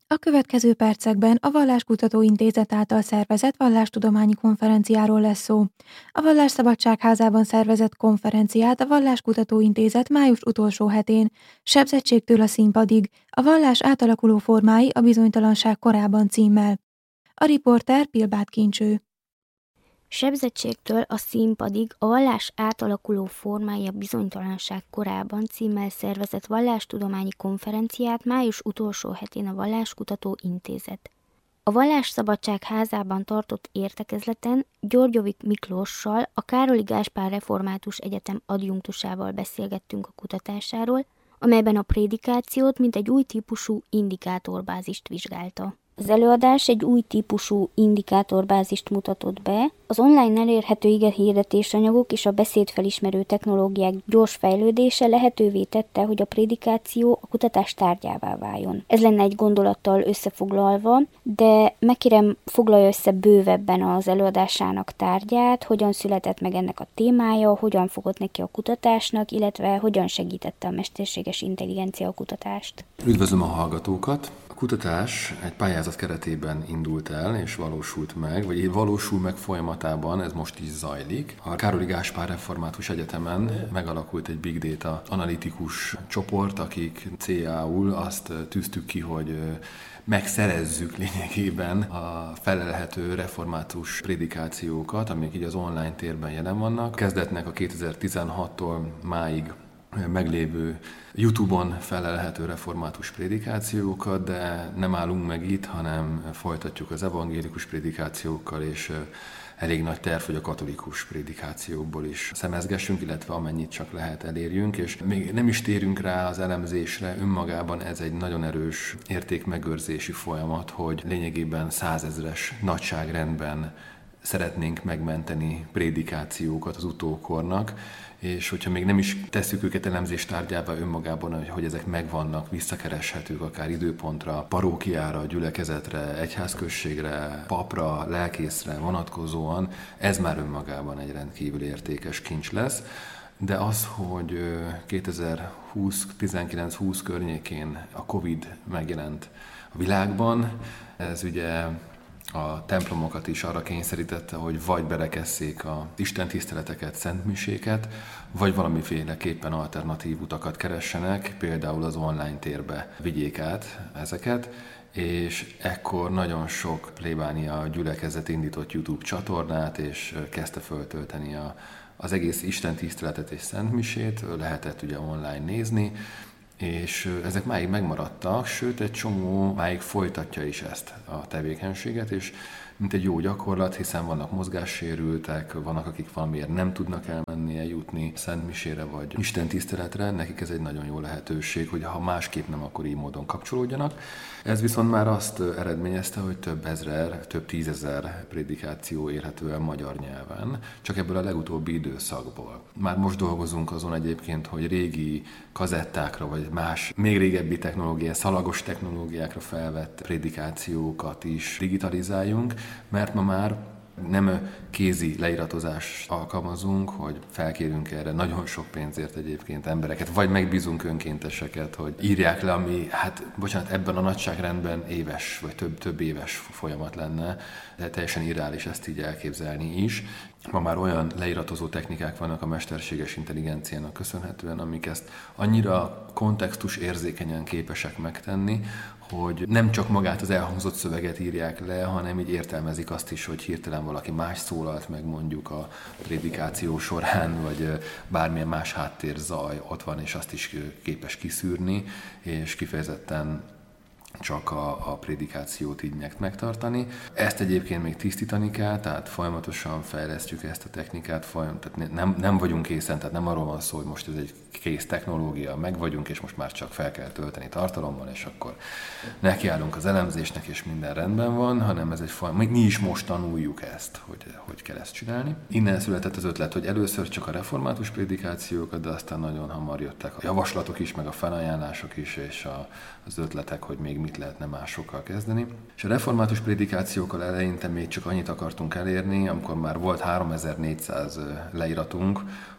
A következő percekben a Valláskutató Intézet által szervezett vallástudományi konferenciáról lesz szó. A Vallásszabadság Házában szervezett konferenciát a Valláskutató Intézet május utolsó hetén, Sebzettségtől a színpadig, a vallás átalakuló formái a bizonytalanság korában címmel. A riporter Pilbát Kincső. Sebzettségtől a színpadig a vallás átalakuló formái a bizonytalanság korában címmel szervezett vallástudományi konferenciát május utolsó hetén a Valláskutató Intézet. A Vallásszabadság Házában tartott értekezleten Györgyovik Miklóssal, a Károly Gáspár Református Egyetem adjunktusával beszélgettünk a kutatásáról, amelyben a prédikációt mint egy új típusú indikátorbázist vizsgálta. Az előadás egy új típusú indikátorbázist mutatott be. Az online elérhető igehirdetésanyagok és a beszédfelismerő technológiák gyors fejlődése lehetővé tette, hogy a prédikáció a kutatás tárgyává váljon. Ez lenne egy gondolattal összefoglalva, de megkérem, foglalja össze bővebben az előadásának tárgyát, hogyan született meg ennek a témája, hogyan fogott neki a kutatásnak, illetve hogyan segítette a mesterséges intelligencia a kutatást. Üdvözlöm a hallgatókat! A kutatás egy pályázat keretében indult el, és valósult meg, vagy valósul meg folyamatában, ez most is zajlik. A Károly Gáspár Református Egyetemen megalakult egy Big Data analitikus csoport, akik céljául azt tűztük ki, hogy megszerezzük lényegében a felelhető református prédikációkat, amik így az online térben jelen vannak. Kezdetnek a 2016-tól máig meglévő YouTube-on felelhető református prédikációkat, de nem állunk meg itt, hanem folytatjuk az evangélikus prédikációkkal, és elég nagy terv, hogy a katolikus prédikációkból is szemezgessünk, illetve amennyit csak lehet elérjünk, és még nem is térünk rá az elemzésre, önmagában ez egy nagyon erős értékmegőrzési folyamat, hogy lényegében 100 000-es nagyságrendben szeretnénk megmenteni prédikációkat az utókornak, és hogyha még nem is tesszük őket elemzés tárgyává önmagában, hogy ezek megvannak, visszakereshetők akár időpontra, parókiára, gyülekezetre, egyházközségre, papra, lelkészre vonatkozóan, ez már önmagában egy rendkívül értékes kincs lesz. De az, hogy 2019-20 környékén a Covid megjelent a világban, ez ugye a templomokat is arra kényszerítette, hogy vagy berekesszék az istentiszteleteket, szentmiséket, vagy valamiféleképpen alternatív utakat keressenek, például az online térbe vigyék át ezeket, és ekkor nagyon sok plébánia gyülekezet indított YouTube csatornát, és kezdte föltölteni az egész istentiszteletet és szentmisét, lehetett ugye online nézni, és ezek máig megmaradtak, sőt egy csomó máig folytatja is ezt a tevékenységet, és mint egy jó gyakorlat, hiszen vannak mozgássérültek, vannak, akik valamiért nem tudnak elmenni, eljutni szentmisére vagy istentiszteletre, nekik ez egy nagyon jó lehetőség, hogy ha másképp nem, akkor így módon kapcsolódjanak. Ez viszont már azt eredményezte, hogy több ezer, több tízezer prédikáció érhető el magyar nyelven, csak ebből a legutóbbi időszakból. Már most dolgozunk azon egyébként, hogy régi kazettákra, vagy más, még régebbi technológiák, szalagos technológiákra felvett prédikációkat is digitalizáljunk, mert ma már nem kézi leiratozást alkalmazunk, hogy felkérünk erre nagyon sok pénzért egyébként embereket, vagy megbízunk önkénteseket, hogy írják le, ami, ebben a nagyságrendben éves, vagy több éves folyamat lenne, de teljesen irreális ezt így elképzelni is. Ma már olyan leiratozó technikák vannak a mesterséges intelligenciának köszönhetően, amik ezt annyira kontextus érzékenyen képesek megtenni, hogy nem csak magát az elhangzott szöveget írják le, hanem így értelmezik azt is, hogy hirtelen valaki más szólalt meg mondjuk a prédikáció során, vagy bármilyen más háttérzaj ott van, és azt is képes kiszűrni, és kifejezetten csak a prédikációt így megtartani. Ezt egyébként még tisztítani kell, tehát folyamatosan fejlesztjük ezt a technikát, tehát nem vagyunk készen, tehát nem arról van szó, hogy most ez egy kész technológia, meg vagyunk, és most már csak fel kell tölteni tartalommal, és akkor nekiállunk az elemzésnek, és minden rendben van, hanem ez egy folyamat. Mi is most tanuljuk ezt, hogy kell ezt csinálni. Innen született az ötlet, hogy először csak a református prédikációkat, de aztán nagyon hamar jöttek a javaslatok is, meg a felajánlások is, és az ötletek, hogy még mit lehetne másokkal kezdeni. És a református prédikációkkal eleinte még csak annyit akartunk elérni, amikor már volt 3400 leíratunk,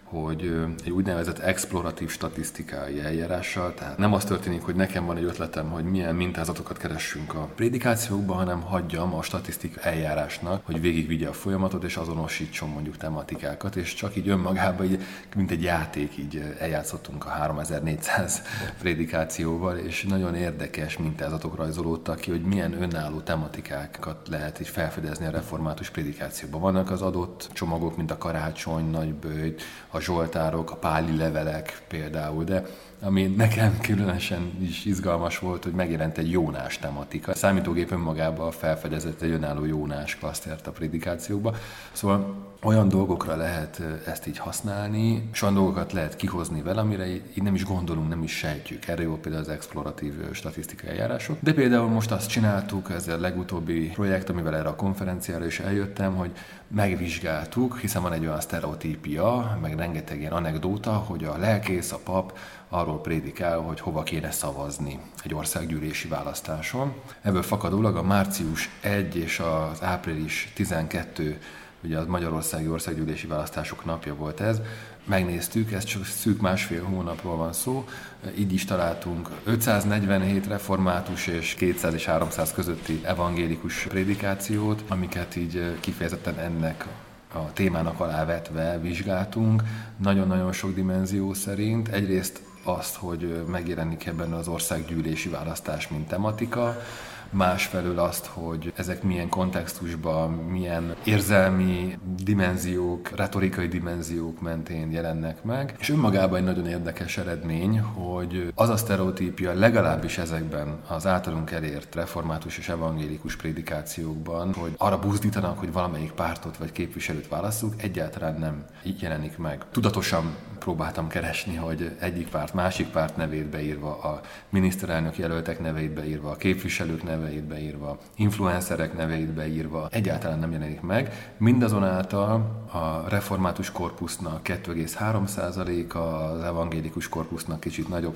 hogy egy úgynevezett exploratív statisztikai eljárással, tehát nem az történik, hogy nekem van egy ötletem, hogy milyen mintázatokat keressünk a prédikációkban, hanem hagyjam a statisztikai eljárásnak, hogy végigvigye a folyamatot, és azonosítson mondjuk tematikákat, és csak így önmagában, így, mint egy játék, így eljátszottunk a 3400 prédikációval, és nagyon érdekes mintázatok rajzolódtak ki, hogy milyen önálló tematikákat lehet így felfedezni a református prédikációban. Vannak az adott csomagok, mint a karácsony, nagyböjt, a zsoltárok, a páli levelek például, de ami nekem különösen is izgalmas volt, hogy megjelent egy Jónás tematika. A számítógép önmagában felfedezett egy önálló Jónás klasztert a prédikációkba. Szóval olyan dolgokra lehet ezt így használni, és olyan dolgokat lehet kihozni vele, amire így nem is gondolunk, nem is sejtjük. Erre jó például az exploratív statisztikai eljárások. De például most azt csináltuk, ez a legutóbbi projekt, amivel erre a konferenciára is eljöttem, hogy megvizsgáltuk, hiszen van egy olyan sztereotípia, meg rengeteg ilyen anekdóta, hogy a lelkész, a pap arról prédikál, hogy hova kéne szavazni egy országgyűlési választáson. Ebből fakadólag a március 1 és az április 12, ugye az magyarországi országgyűlési választások napja volt ez, megnéztük, ez csak szűk másfél hónapról van szó, így is találtunk 547 református és 200 és 300 közötti evangélikus prédikációt, amiket így kifejezetten ennek a témának alávetve vizsgáltunk, nagyon-nagyon sok dimenzió szerint. Egyrészt azt, hogy megjelenik ebben az országgyűlési választás, mint tematika, másfelől azt, hogy ezek milyen kontextusban, milyen érzelmi dimenziók, retorikai dimenziók mentén jelennek meg. És önmagában egy nagyon érdekes eredmény, hogy az a sztereotípia legalábbis ezekben az általunk elért református és evangélikus prédikációkban, hogy arra buzdítanak, hogy valamelyik pártot vagy képviselőt válasszuk, egyáltalán nem így jelenik meg. Tudatosan próbáltam keresni, hogy egyik párt, másik párt nevét beírva, a miniszterelnök jelöltek neveit beírva, a képviselők neveit beírva, influencerek neveit beírva, egyáltalán nem jelenik meg. Mindazonáltal a református korpusznak 2,3%-a, az evangélikus korpusznak kicsit nagyobb,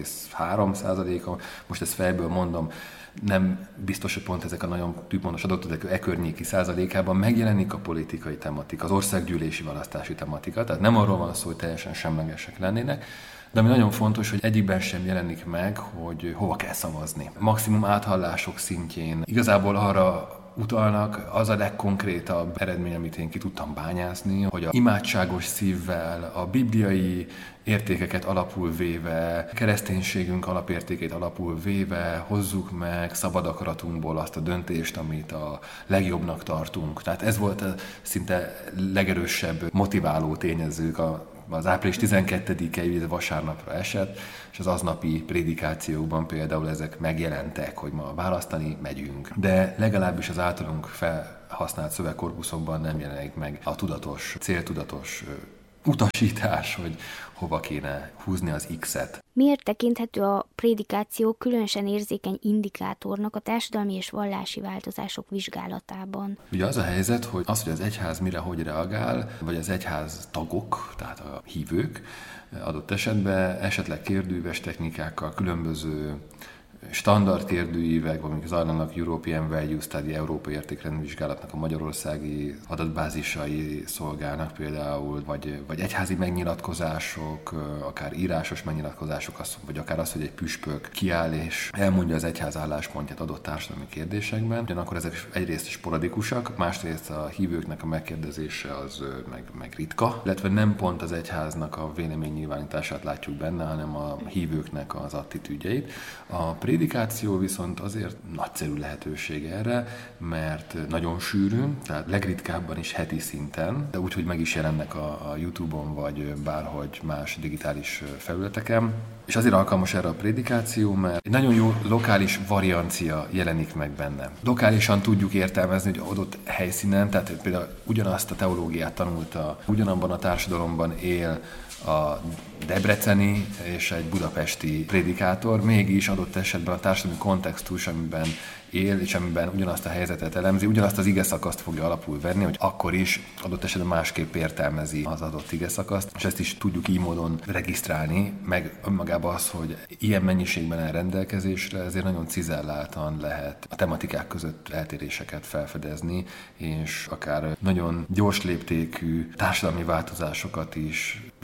6,3%-a. Most ezt fejből mondom, nem biztos, hogy pont ezek a nagyon tűpontos adatok környéki százalékában megjelenik a politikai tematika, az országgyűlési választási tematika, tehát nem arról van szó, hogy teljesen semlegesek lennének, de ami nagyon fontos, hogy egyikben sem jelenik meg, hogy hova kell szavazni. Maximum áthallások szintjén igazából arra utalnak, az a legkonkrétabb eredmény, amit én ki tudtam bányászni, hogy a imádságos szívvel, a bibliai értékeket alapul véve, kereszténységünk alapértékét alapul véve hozzuk meg szabad akaratunkból azt a döntést, amit a legjobbnak tartunk. Tehát ez volt a szinte legerősebb motiváló tényezők az április 12-i vasárnapra esett, és az aznapi prédikációkban például ezek megjelentek, hogy ma választani megyünk. De legalábbis az általunk felhasznált szövegkorpuszokban nem jelenik meg a tudatos, céltudatos utasítás, hogy hova kéne húzni az X-et. Miért tekinthető a prédikáció különösen érzékeny indikátornak a társadalmi és vallási változások vizsgálatában? Ugye az a helyzet, hogy az egyház mire hogy reagál, vagy az egyház tagok, tehát a hívők adott esetben esetleg kérdőíves technikákkal, különböző standard kérdőívek, amik zajlanak European Value Study, Európai Értékrendvizsgálatnak a magyarországi adatbázisai szolgálnak például, vagy egyházi megnyilatkozások, akár írásos megnyilatkozások, vagy akár az, hogy egy püspök kiáll és elmondja az egyház álláspontját adott társadalmi kérdésekben. Ugyanakkor ezek egyrészt sporadikusak, másrészt a hívőknek a megkérdezése az meg ritka, illetve nem pont az egyháznak a véleménynyilvánítását látjuk benne, hanem a hívőknek az attitűdjeit. A prédikáció viszont azért nagyszerű lehetőség erre, mert nagyon sűrűn, tehát legritkábban is heti szinten, de úgy, hogy meg is jelennek a YouTube-on, vagy bárhogy más digitális felületeken. És azért alkalmas erre a prédikáció, mert egy nagyon jó lokális variancia jelenik meg benne. Lokálisan tudjuk értelmezni, hogy adott helyszínen, tehát például ugyanazt a teológiát tanulta, ugyanabban a társadalomban él a debreceni és egy budapesti prédikátor, mégis adott esetben a társadalmi kontextus, amiben él, és amiben ugyanazt a helyzetet elemzi, ugyanazt az igeszakaszt fogja alapul venni, hogy akkor is adott esetben másképp értelmezi az adott igeszakaszt, és ezt is tudjuk így módon regisztrálni, meg önmagában az, hogy ilyen mennyiségben áll rendelkezésre, ezért nagyon cizelláltan lehet a tematikák között eltéréseket felfedezni, és akár nagyon gyors léptékű társadalmi változásokat is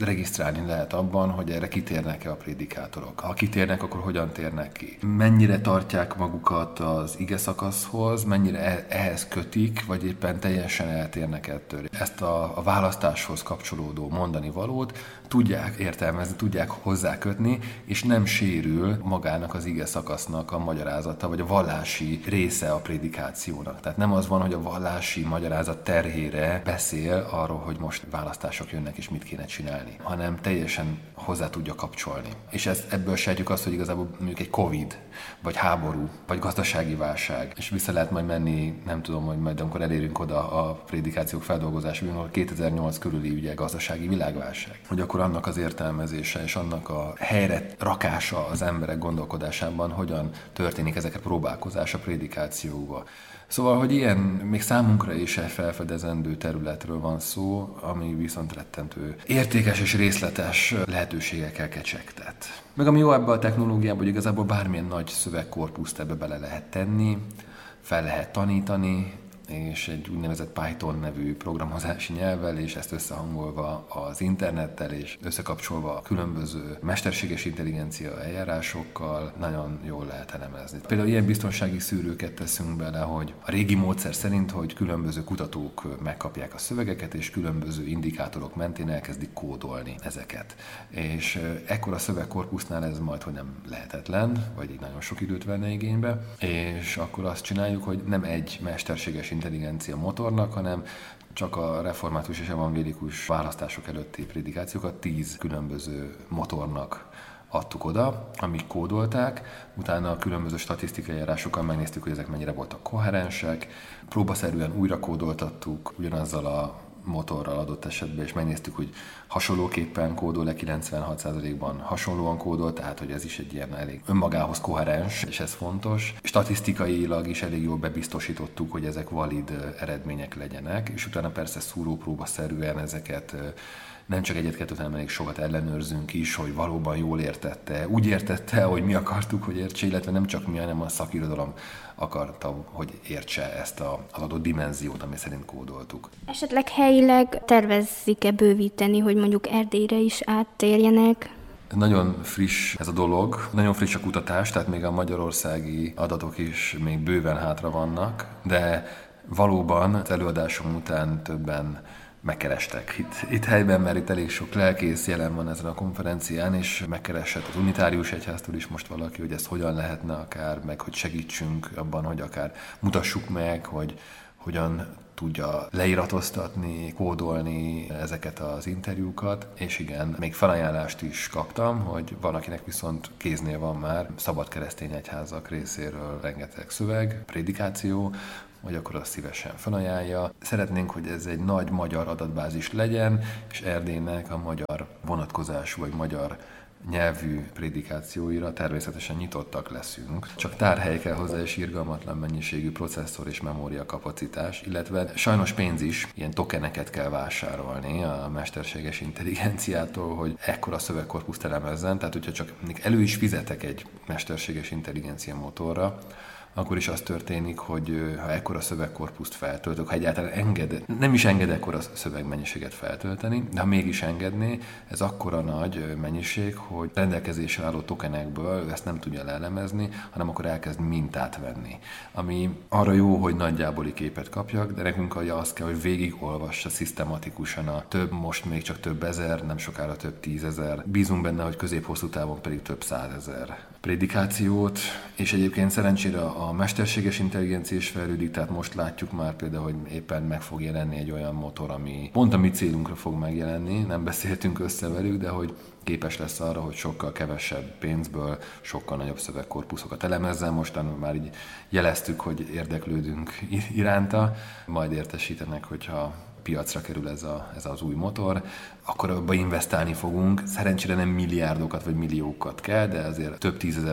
regisztrálni lehet abban, hogy erre kitérnek-e a prédikátorok. Ha kitérnek, akkor hogyan térnek ki? Mennyire tartják magukat az ige szakaszhoz, mennyire ehhez kötik, vagy éppen teljesen eltérnek ettől. Ezt a választáshoz kapcsolódó mondani valót tudják értelmezni, tudják hozzákötni, és nem sérül magának az ige szakasznak a magyarázata, vagy a vallási része a prédikációnak. Tehát nem az van, hogy a vallási magyarázat terhére beszél arról, hogy most választások jönnek, és mit kéne csinálni, hanem teljesen hozzá tudja kapcsolni. És ebből sejtjük azt, hogy igazából mondjuk egy Covid, vagy háború, vagy gazdasági válság, és vissza lehet majd menni, nem tudom, hogy majd amikor elérünk oda a prédikációk feldolgozásához, ahol 2008 körüli ugye gazdasági világválság, hogy akkor annak az értelmezése és annak a helyre rakása az emberek gondolkodásában hogyan történik ezeket a próbálkozás a prédikációba. Szóval, hogy ilyen még számunkra is felfedezendő területről van szó, ami viszont rettentő értékes és részletes lehetőségekkel kecsegtet. Meg ami jó ebben a technológiában, hogy igazából bármilyen nagy szövegkorpuszt ebbe bele lehet tenni, fel lehet tanítani, és egy úgynevezett Python nevű programozási nyelvvel, és ezt összehangolva az internettel, és összekapcsolva a különböző mesterséges intelligencia eljárásokkal nagyon jól lehet elemezni. Például ilyen biztonsági szűrőket teszünk bele, hogy a régi módszer szerint, hogy különböző kutatók megkapják a szövegeket, és különböző indikátorok mentén elkezdik kódolni ezeket. És ekkora szövegkorpusznál ez majdhogy nem lehetetlen, vagy így nagyon sok időt venne igénybe, és akkor azt csináljuk, hogy nem egy mesterséges intelligencia motornak, hanem csak a református és evangélikus választások előtti prédikációkat 10 különböző motornak adtuk oda, amik kódolták, utána a különböző statisztikai eljárásokkal megnéztük, hogy ezek mennyire voltak koherensek, próbaszerűen újra kódoltattuk ugyanazzal a motorral adott esetben, és megnéztük, hogy hasonlóképpen kódol-e, 96%-ban hasonlóan kódol, tehát hogy ez is egy ilyen elég önmagához koherens, és ez fontos. Statisztikailag is elég jól bebiztosítottuk, hogy ezek valid eredmények legyenek, és utána persze szúrópróbaszerűen ezeket nem csak egyet-kettőt, hanem elég sokat ellenőrzünk is, hogy valóban jól értette, úgy értette, hogy mi akartuk, hogy értse, illetve nem csak mi, hanem a szakirodalom akarta, hogy értse ezt az adott dimenziót, ami szerint kódoltuk. Esetleg helyileg tervezzik-e bővíteni, hogy mondjuk Erdélyre is áttérjenek? Nagyon friss ez a dolog, nagyon friss a kutatás, tehát még a magyarországi adatok is még bőven hátra vannak, de valóban az előadásom után többen megkerestek itt helyben, mert itt elég sok lelkész jelen van ezen a konferencián, és megkeresett az unitárius egyháztól is most valaki, hogy ezt hogyan lehetne akár, meg hogy segítsünk abban, hogy akár mutassuk meg, hogy hogyan tudja leiratoztatni, kódolni ezeket az interjúkat, és igen, még felajánlást is kaptam, hogy valakinek viszont kéznél van már szabad keresztény egyházak részéről rengeteg szöveg, prédikáció, hogy akkor azt szívesen felajánlja. Szeretnénk, hogy ez egy nagy magyar adatbázis legyen, és Erdélynek a magyar vonatkozású vagy magyar nyelvű prédikációira természetesen nyitottak leszünk. Csak tárhely kell hozzá, és irgalmatlan mennyiségű processzor és memória kapacitás, illetve sajnos pénz is, ilyen tokeneket kell vásárolni a mesterséges intelligenciától, hogy ekkora szövegkorpuszt elemezzen, tehát hogyha csak elő is fizetek egy mesterséges intelligencia motorra, akkor is az történik, hogy ha ekkora szövegkorpuszt feltöltök, ha egyáltalán nem is enged ekkora szövegmennyiséget feltölteni, de ha mégis engedné, ez akkora nagy mennyiség, hogy rendelkezésre álló tokenekből ezt nem tudja leelemezni, hanem akkor elkezd mintát venni. Ami arra jó, hogy nagyjáboli képet kapjak, de nekünk az kell, hogy végigolvassa szisztematikusan a most még csak több ezer, nem sokára több 10 000. Bízunk benne, hogy közép-hosszú távon pedig több 100 000 prédikációt, és egyébként szerencsére a mesterséges intelligencia is fejlődik, tehát most látjuk már például, hogy éppen meg fog jelenni egy olyan motor, ami pont a mi célunkra fog megjelenni, nem beszéltünk össze velük, de hogy képes lesz arra, hogy sokkal kevesebb pénzből sokkal nagyobb szövegkorpuszokat elemezzen. Mostan már így jeleztük, hogy érdeklődünk iránta, majd értesítenek, hogyha piacra kerül ez az új motor, akkor abba investálni fogunk. Szerencsére nem milliárdokat vagy milliókat kell, de azért több 10 000 vagy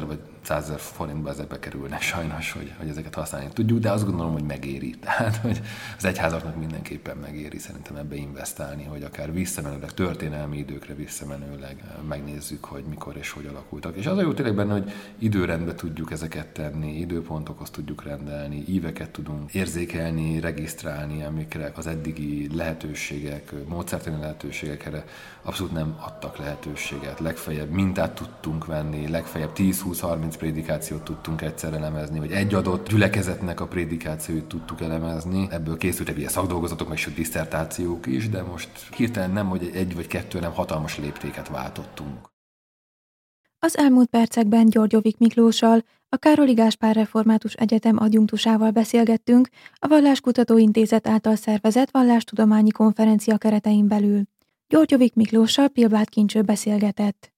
500 000 forintba ezekbe kerülnek sajnos, hogy ezeket használni tudjuk, de azt gondolom, hogy megéri. Tehát, hogy az egyházaknak mindenképpen megéri szerintem ebbe investálni, hogy akár visszamenőleg, történelmi időkre visszamenőleg megnézzük, hogy mikor és hogy alakultak. És az a jó tényleg benne, hogy időrendbe tudjuk ezeket tenni, időpontokhoz tudjuk rendelni, íveket tudunk érzékelni, regisztrálni, amikre az eddigi lehetőségek, módszertani lehetőségek erre abszolút nem adtak lehetőséget. Legfeljebb mintát tudtunk venni, legfeljebb 10-20-30 prédikációt tudtunk egyszer elemezni, vagy egy adott gyülekezetnek a prédikációit tudtuk elemezni. Ebből készültek ilyen szakdolgozatok, meg disszertációk is, de most hirtelen nem, hogy egy vagy kettő, nem hatalmas léptéket váltottunk. Az elmúlt percekben Györgyovik Miklóssal, a Károli Gáspár Református Egyetem adjunktusával beszélgettünk a Valláskutató Intézet által szervezett vallástudományi konferencia keretein belül. Györgyovik Miklóssal Pilbáth Kincső beszélgetett.